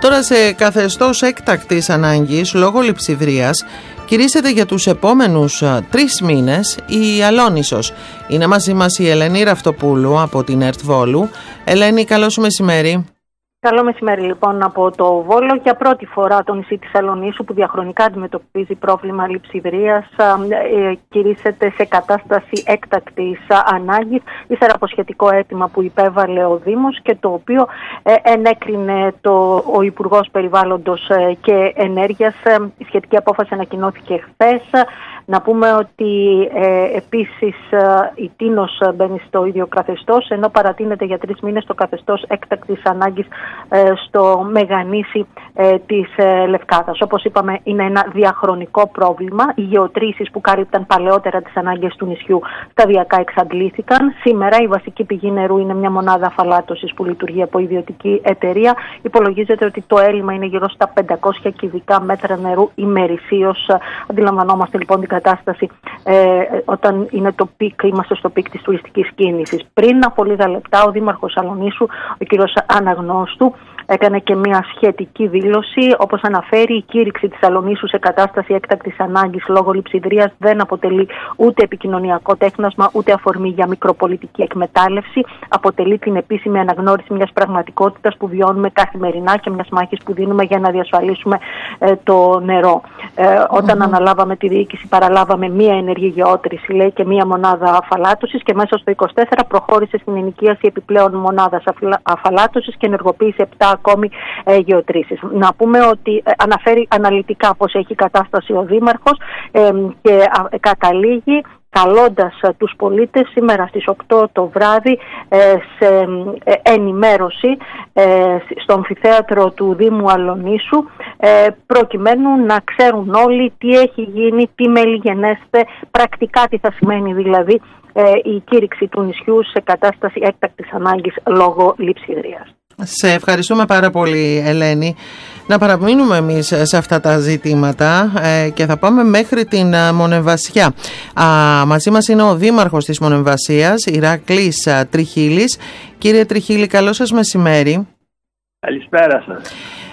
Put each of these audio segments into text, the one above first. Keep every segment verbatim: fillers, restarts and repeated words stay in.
Τώρα σε καθεστώς έκτακτης ανάγκης λόγω λειψιδρίας κηρύσσεται για τους επόμενους τρεις μήνες η Αλόνισσος. Είναι μαζί μας η Ελένη Ραυτοπούλου από την ΕΡΤ Βόλου. Ελένη, καλό σου μεσημέρι. Καλό μεσημέρι λοιπόν από το Βόλο. Για πρώτη φορά το νησί της Αλονίσου, που διαχρονικά αντιμετωπίζει πρόβλημα λειψιδρίας, ε, κηρύσσεται σε κατάσταση έκτακτης ανάγκης, ύστερα από σχετικό αίτημα που υπέβαλε ο Δήμος και το οποίο ε, ενέκρινε το, ο Υπουργός Περιβάλλοντος και Ενέργειας. Η σχετική απόφαση ανακοινώθηκε χθες. Να πούμε ότι ε, επίσης ε, η Τίνος μπαίνει στο ίδιο καθεστώς, ενώ παρατείνεται για τρεις μήνες το καθεστώς έκτακτης ανάγκης ε, στο Μεγανήσι ε, της ε, Λευκάδας. Όπως είπαμε, είναι ένα διαχρονικό πρόβλημα. Οι γεωτρήσεις που κάλυπταν παλαιότερα τις ανάγκες του νησιού σταδιακά εξαντλήθηκαν. Σήμερα η βασική πηγή νερού είναι μια μονάδα αφαλάτωσης που λειτουργεί από ιδιωτική εταιρεία. Υπολογίζεται ότι το έλλειμμα είναι γύρω στα πεντακόσια κυβικά μέτρα νερού ημερησίως. Αντιλαμβανόμαστε λοιπόν την κατάσταση ε, όταν είναι το πικ, είμαστε στο πικ της τουριστικής κίνησης. Πριν από λίγα λεπτά ο Δήμαρχος Αλονίσου, ο κ. Αναγνώστου, έκανε και μια σχετική δήλωση. Όπως αναφέρει, η κήρυξη της Αλονίσου σε κατάσταση έκτακτης ανάγκης λόγω λειψιδρίας δεν αποτελεί ούτε επικοινωνιακό τέχνασμα, ούτε αφορμή για μικροπολιτική εκμετάλλευση. Αποτελεί την επίσημη αναγνώριση μιας πραγματικότητας που βιώνουμε καθημερινά και μιας μάχης που δίνουμε για να διασφαλίσουμε ε, το νερό. Ε, όταν mm-hmm. αναλάβαμε τη διοίκηση, παραλάβαμε μία ενεργή γεώτρηση, λέει, και μία μονάδα αφαλάτωσης, και μέσα στο είκοσι τέσσερα προχώρησε στην ενοικίαση επιπλέον μονάδας αφαλάτωσης και ενεργοποίησε επτά ακόμη ε, γεωτρήσεις. Να πούμε ότι ε, αναφέρει αναλυτικά πώς έχει κατάσταση ο Δήμαρχος ε, και ε, καταλήγει καλώντας ε, τους πολίτες σήμερα στις οκτώ το βράδυ ε, σε ε, ενημέρωση ε, στο αμφιθέατρο του Δήμου Αλονίσου, ε, προκειμένου να ξέρουν όλοι τι έχει γίνει, τι μελιγενέστε, πρακτικά τι θα σημαίνει δηλαδή ε, η κήρυξη του νησιού σε κατάσταση έκτακτης ανάγκης λόγω λειψιδρίας. Σε ευχαριστούμε πάρα πολύ, Ελένη. Να παραμείνουμε εμείς σε αυτά τα ζητήματα ε, και θα πάμε μέχρι την Μονεβασιά. Α, μαζί μας είναι ο Δήμαρχος της Μονεβασίας, Ηράκλης Τριχίλης. Κύριε Τριχίλη, καλό σας μεσημέρι. Καλησπέρα σας.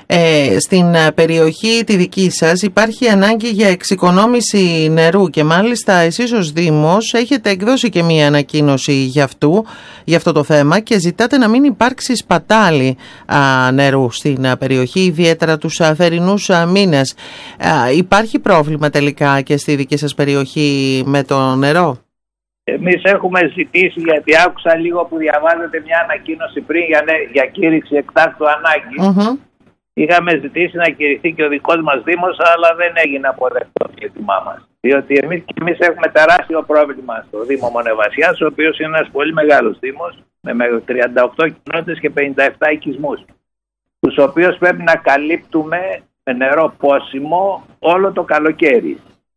Ε, στην περιοχή τη δική σας υπάρχει ανάγκη για εξοικονόμηση νερού και μάλιστα εσείς ως Δήμος έχετε εκδώσει και μία ανακοίνωση για, αυτού, για αυτό το θέμα και ζητάτε να μην υπάρξει σπατάλη α, νερού στην α, περιοχή, ιδιαίτερα τους α, θερινούς α, μήνες. Α, υπάρχει πρόβλημα τελικά και στη δική σας περιοχή με το νερό? Εμείς έχουμε ζητήσει, γιατί άκουσα λίγο που διαβάζετε μια ανακοίνωση πριν για, για κήρυξη εκτάκτου ανάγκη. Mm-hmm. Είχαμε ζητήσει να κηρυχθεί και ο δικός μας Δήμος, αλλά δεν έγινε αποδεκτό το αίτημά μας. Διότι εμείς, εμείς έχουμε τεράστιο πρόβλημα στο Δήμο Μονεβασιάς, ο οποίος είναι ένας πολύ μεγάλος Δήμος, με τριάντα οκτώ κοινότητες και πενήντα επτά οικισμούς, τους οποίους πρέπει να καλύπτουμε με νερό πόσιμο όλο το καλοκαίρι.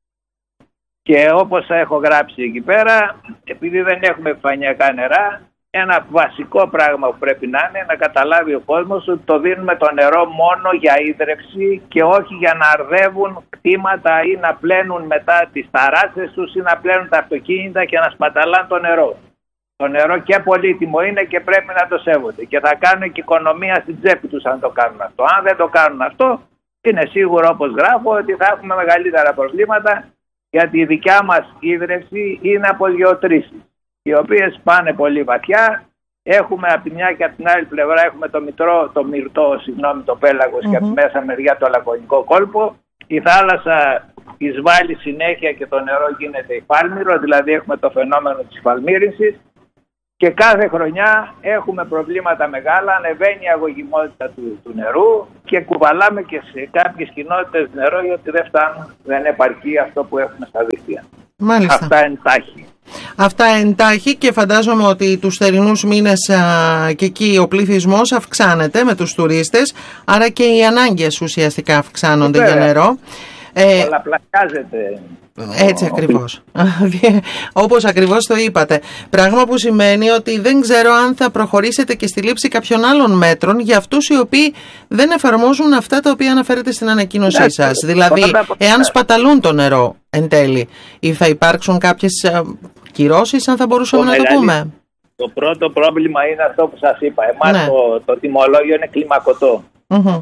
Και όπως έχω γράψει εκεί πέρα, επειδή δεν έχουμε επιφανειακά νερά, ένα βασικό πράγμα που πρέπει να είναι να καταλάβει ο κόσμος ότι το δίνουμε το νερό μόνο για ίδρυυση και όχι για να αρδεύουν κτήματα ή να πλένουν μετά τις ταράτσες τους ή να πλένουν τα αυτοκίνητα και να σπαταλάνε το νερό. Το νερό και πολύτιμο είναι και πρέπει να το σέβονται και θα κάνουν και οικονομία στην τσέπη τους αν το κάνουν αυτό. Αν δεν το κάνουν αυτό, είναι σίγουρο, όπως γράφω, ότι θα έχουμε μεγαλύτερα προβλήματα, γιατί η δικιά μας ίδρυυση είναι από γεωτρήσεις, οι οποίες πάνε πολύ βαθιά. Έχουμε από τη μια και από την άλλη πλευρά έχουμε το, μητρό, το μυρτό, συγγνώμη, το πέλαγος mm-hmm. και από τη μέσα μεριά το λακωνικό κόλπο. Η θάλασσα εισβάλλει συνέχεια και το νερό γίνεται υφάλμυρο, δηλαδή έχουμε το φαινόμενο της υφαλμύρησης και κάθε χρονιά έχουμε προβλήματα μεγάλα, ανεβαίνει η αγωγημότητα του, του νερού και κουβαλάμε και σε κάποιες κοινότητες νερό, γιατί δεν φτάνουν, δεν επαρκεί αυτό που έχουμε στα δίκτυα. Μάλιστα. Αυτά εντάχει. Αυτά εντάχει και φαντάζομαι ότι τους θερινούς μήνες α, και εκεί ο πληθυσμός αυξάνεται με τους τουρίστες, άρα και οι ανάγκες ουσιαστικά αυξάνονται Βέβαια. για νερό. Πολλαπλασιάζεται. Έτσι ακριβώς. Όπως ακριβώς το είπατε. Πράγμα που σημαίνει ότι δεν ξέρω αν θα προχωρήσετε και στη λήψη κάποιων άλλων μέτρων για αυτούς οι οποίοι δεν εφαρμόζουν αυτά τα οποία αναφέρετε στην ανακοίνωσή σας. Δηλαδή, εάν σπαταλούν το νερό εν τέλει, ή θα υπάρξουν κάποιες κυρώσεις, αν θα μπορούσαμε να το πούμε. Το πρώτο πρόβλημα είναι αυτό που σας είπα. Εμάς ναι. το, το τιμολόγιο είναι κλιμακωτό. Mm-hmm.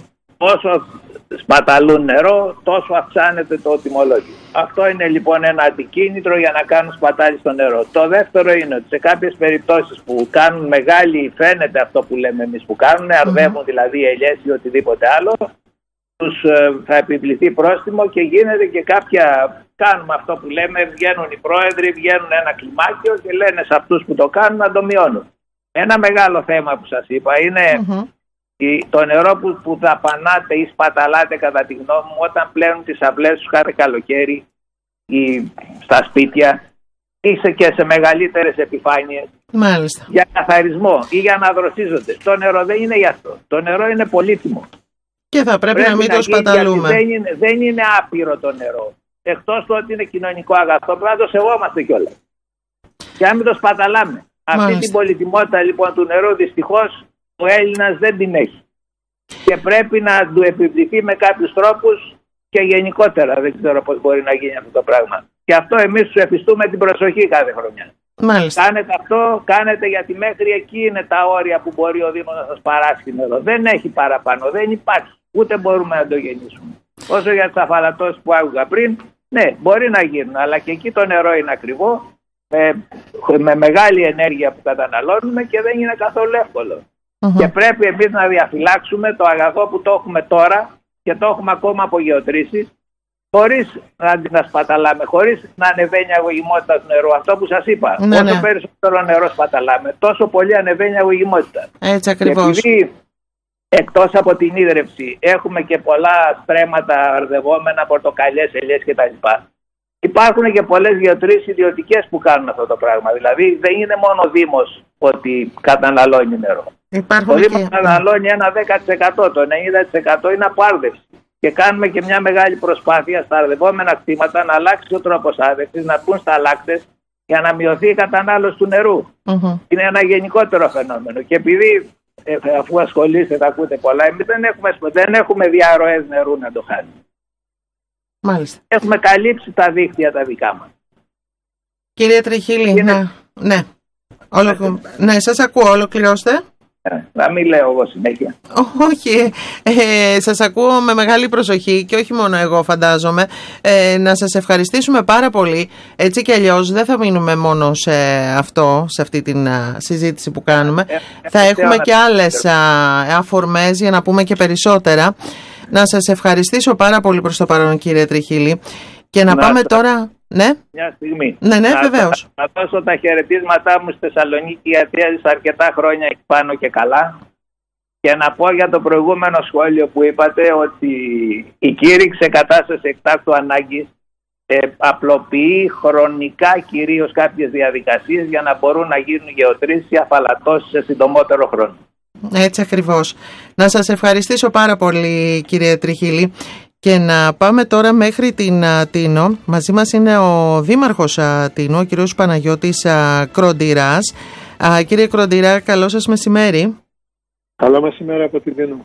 όσο σπαταλούν νερό, τόσο αυξάνεται το τιμολόγιο. Αυτό είναι λοιπόν ένα αντικίνητρο για να κάνουν σπατάλη στο νερό. Το δεύτερο είναι ότι σε κάποιες περιπτώσεις που κάνουν μεγάλη, φαίνεται αυτό που λέμε εμείς που κάνουν, αρδεύουν δηλαδή ελιές ή οτιδήποτε άλλο, τους ε, θα επιβληθεί πρόστιμο και γίνεται και κάποια, κάνουμε αυτό που λέμε, βγαίνουν οι πρόεδροι, βγαίνουν ένα κλιμάκιο και λένε σε αυτούς που το κάνουν να το μειώνουν. Ένα μεγάλο θέμα που σας είπα είναι mm-hmm. η, το νερό που, που δαπανάτε ή σπαταλάτε κατά τη γνώμη μου όταν πλένουν τις αυλές τους κάθε καλοκαίρι ή στα σπίτια ή σε, και σε μεγαλύτερες επιφάνειες. Μάλιστα. Για καθαρισμό ή για να δροσίζονται. Το νερό δεν είναι γι' αυτό. Το νερό είναι πολύτιμο. Και θα πρέπει, πρέπει να μην να το σπαταλούμε. Δεν είναι, δεν είναι άπειρο το νερό. Εκτός του ότι είναι κοινωνικό αγαθό, πρέπει να το σεβόμαστε κιόλας. Και να μην το σπαταλάμε. Μάλιστα. Αυτή την πολυτιμότητα λοιπόν του νερού δυστυχώς ο Έλληνας δεν την έχει. Και πρέπει να του επιβληθεί με κάποιους τρόπους και γενικότερα. Δεν ξέρω πώς μπορεί να γίνει αυτό το πράγμα. Και αυτό εμείς τους εφιστούμε την προσοχή κάθε χρονιά. Μάλιστα. Κάνετε αυτό, κάνετε γιατί μέχρι εκεί είναι τα όρια που μπορεί ο Δήμος να σας παράσχει νερό. Δεν έχει παραπάνω, δεν υπάρχει. Ούτε μπορούμε να το γεννήσουμε. Όσο για τις αφαλατώσεις που άκουγα πριν, ναι, μπορεί να γίνουν, αλλά και εκεί το νερό είναι ακριβό, με, με μεγάλη ενέργεια που καταναλώνουμε και δεν είναι καθόλου εύκολο. Uh-huh. Και πρέπει εμείς να διαφυλάξουμε το αγαθό που το έχουμε τώρα και το έχουμε ακόμα από γεωτρήσεις, χωρίς να την σπαταλάμε, χωρίς να ανεβαίνει η αγωγημότητα του νερού. Αυτό που σας είπα, ναι, όσο ναι. περισσότερο νερό σπαταλάμε, τόσο πολύ ανεβαίνει η αγωγημότητα. Έτσι ακριβώς. Επειδή εκτός από την ίδρυυση έχουμε και πολλά στρέμματα αρδευόμενα, πορτοκαλιές, ελιές κτλ. Υπάρχουν και πολλές γεωτρήσεις ιδιωτικές που κάνουν αυτό το πράγμα. Δηλαδή δεν είναι μόνο ο Δήμος ότι καταναλώνει νερό. Υπάρχουν ο Δήμος και... καταναλώνει ένα δέκα τοις εκατό, το ενενήντα τοις εκατό είναι από άρδευση. Και κάνουμε και μια μεγάλη προσπάθεια στα αρδευόμενα κτήματα να αλλάξει ο τρόπος άρδευσης, να μπουν στα λάκτες για να μειωθεί η κατανάλωση του νερού. Mm-hmm. Είναι ένα γενικότερο φαινόμενο. Και επειδή ε, αφού ασχολείστε, τα ακούτε πολλά, εμείς δεν έχουμε, δεν έχουμε διαρροές νερού να το χάνουμε. Μάλιστα. Έχουμε καλύψει τα δίκτυα τα δικά μας. Κύριε Τριχίλη, είναι... ναι, ναι. Ολο... ναι, σας ακούω, ολοκληρώστε. Να μην λέω εγώ συνέχεια. Όχι, ε, σας ακούω με μεγάλη προσοχή και όχι μόνο εγώ φαντάζομαι. Ε, να σας ευχαριστήσουμε πάρα πολύ. Έτσι κι αλλιώς δεν θα μείνουμε μόνο σε αυτό, σε αυτή την α, συζήτηση που κάνουμε. Ε, ε, θα ε, έχουμε και άλλες α, αφορμές για να πούμε και περισσότερα. Να σας ευχαριστήσω πάρα πολύ προς το παρόν, κύριε Τριχίλη. Και να, να πάμε θα... τώρα... Ναι. Μια στιγμή. Ναι, ναι, βεβαίως. Να, να δώσω τα χαιρετίσματά μου στη Θεσσαλονίκη, γιατί έζησα αρκετά χρόνια εκεί πάνω και καλά. Και να πω για το προηγούμενο σχόλιο που είπατε ότι η κήρυξη κατάσταση εκτάκτου ανάγκης ε, απλοποιεί χρονικά κυρίως κάποιες διαδικασίες για να μπορούν να γίνουν γεωτρήσεις ή αφαλατώσεις σε συντομότερο χρόνο. Έτσι ακριβώς. Να σας ευχαριστήσω πάρα πολύ, κύριε Τριχίλη. Και να πάμε τώρα μέχρι την Τίνο. Μαζί μας είναι ο Δήμαρχος Τίνο, ο κύριος Παναγιώτης Κροντηράς. Κύριε Κροντηρά, καλό σας μεσημέρι. Καλό μεσημέρι από την Τίνο.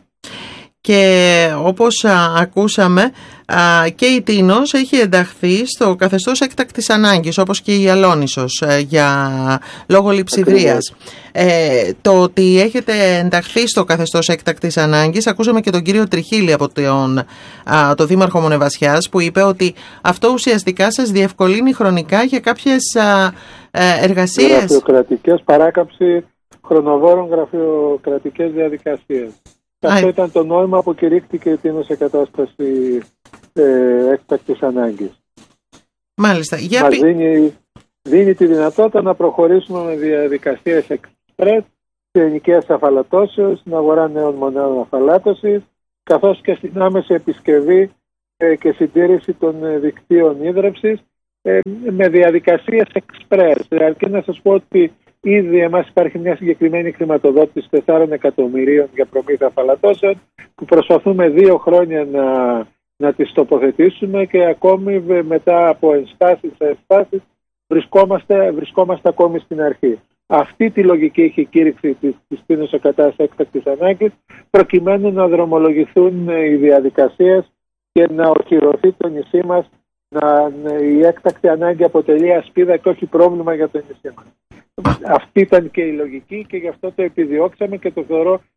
Και όπως α, ακούσαμε α, και η Τίνος έχει ενταχθεί στο καθεστώς έκτακτης ανάγκης, όπως και η Αλόνισσος α, για λόγω λειψιδρίας. Ε, το ότι έχετε ενταχθεί στο καθεστώς έκτακτης ανάγκης, ακούσαμε και τον κύριο Τριχίλη από τον α, το Δήμαρχο Μονεβασιάς που είπε ότι αυτό ουσιαστικά σας διευκολύνει χρονικά για κάποιες α, ε, εργασίες. Γραφειοκρατικές, παράκαμψη χρονοβόρων γραφειοκρατικές διαδικασίες. Αυτό Α, ήταν το νόημα που κηρύχθηκε η Τίνο σε κατάσταση ε, έκτακτης ανάγκης. Μάλιστα. Για Μας πι... δίνει, δίνει τη δυνατότητα να προχωρήσουμε με διαδικασίες εξπρές σε ενοικίες αφαλατώσεως, στην αγορά νέων μονάδων αφαλάτωσης, καθώς και στην άμεση επισκευή ε, και συντήρηση των ε, δικτύων ίδρυυσης ε, με διαδικασίες εξπρές. Αρκεί να σας πω ότι ήδη εμάς υπάρχει μια συγκεκριμένη χρηματοδότηση τεσσάρων εκατομμυρίων για προμήθεια αφαλατώσεων που προσπαθούμε δύο χρόνια να, να τις τοποθετήσουμε και ακόμη μετά από ενστάσεις σε ενστάσεις βρισκόμαστε, βρισκόμαστε ακόμη στην αρχή. Αυτή τη λογική έχει η κήρυξη της, της Τίνος σε κατάσταση έκτακτης ανάγκης προκειμένου να δρομολογηθούν οι διαδικασίες και να οχυρωθεί το νησί μας, να, η έκτακτη ανάγκη αποτελεί ασπίδα και όχι πρόβλημα για το νησί μας. Αυτή ήταν και η λογική και γι' αυτό το επιδιώξαμε και το θεωρώ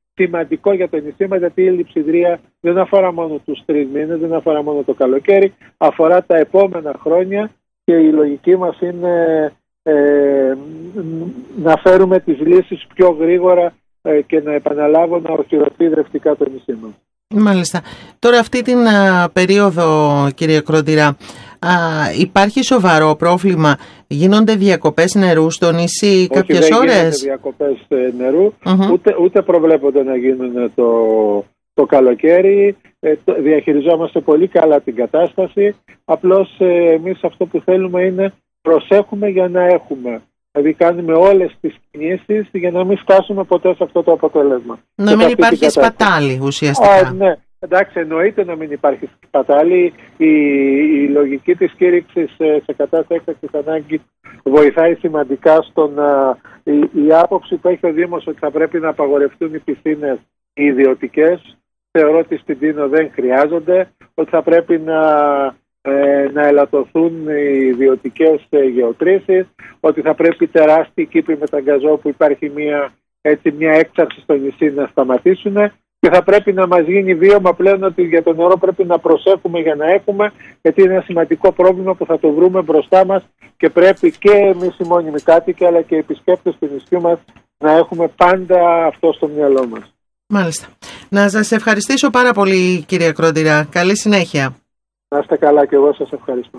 σημαντικό για το νησί μας, γιατί η λειψιδρία δεν αφορά μόνο τους τρεις μήνες, δεν αφορά μόνο το καλοκαίρι, αφορά τα επόμενα χρόνια και η λογική μας είναι ε, να φέρουμε τις λύσεις πιο γρήγορα ε, και να επαναλάβω να οχυρωθεί δρευτικά το νησί μας. Μάλιστα. Τώρα αυτή την α, περίοδο, κύριε Κρόντιρα, α, υπάρχει σοβαρό πρόβλημα, γίνονται διακοπές νερού στο νησί? Όχι, κάποιες δεν ώρες? Δεν γίνονται διακοπές νερού, uh-huh. ούτε, ούτε προβλέπονται να γίνουν το, το καλοκαίρι. Ε, το, διαχειριζόμαστε πολύ καλά την κατάσταση, απλώς ε, εμείς αυτό που θέλουμε είναι προσέχουμε για να έχουμε. Δηλαδή κάνουμε όλες τις κινήσεις για να μην φτάσουμε ποτέ σε αυτό το αποτέλεσμα. Να μην υπάρχει σπατάλη ουσιαστικά. Α, ναι, εντάξει, εννοείται να μην υπάρχει σπατάλη. Η, η λογική της κήρυξης σε κατάσταση έκτακτης ανάγκης βοηθάει σημαντικά στο να... Η, η άποψη που έχει ο Δήμος ότι θα πρέπει να απαγορευτούν οι πισίνες οι ιδιωτικές, θεωρώ ότι στην Τίνο δεν χρειάζονται, ότι θα πρέπει να... να ελαττωθούν οι ιδιωτικές γεωτρήσεις, ότι θα πρέπει τεράστιοι κήποι μεταγκαζό που υπάρχει μια, έτσι, μια έξαρση στο νησί να σταματήσουν και θα πρέπει να μας γίνει βίωμα πλέον ότι για το νερό πρέπει να προσέχουμε για να έχουμε, γιατί είναι ένα σημαντικό πρόβλημα που θα το βρούμε μπροστά μας και πρέπει και εμείς οι μόνιμοι κάτοικοι αλλά και οι επισκέπτες του νησιού μας να έχουμε πάντα αυτό στο μυαλό μας. Μάλιστα. Να σας ευχαριστήσω πάρα πολύ, κύριε Κρόντιρα. Καλή συνέχεια. Να είστε καλά και εγώ σας ευχαριστώ.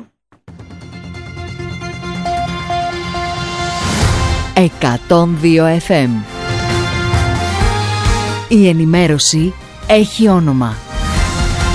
εκατόν δύο εφ εμ. Η ενημέρωση έχει όνομα.